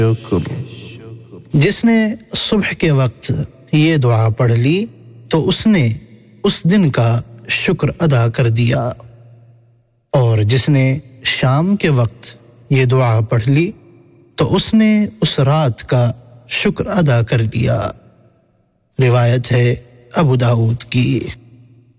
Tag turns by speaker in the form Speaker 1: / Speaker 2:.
Speaker 1: जिसने सुबह के वक्त ये दुआ पढ़ ली तो उसने उस दिन का शुक्र अदा कर दिया, और जिसने शाम के वक्त ये दुआ पढ़ ली तो उसने उस रात का शुक्र अदा कर दिया। रिवायत है अबू दाऊद की।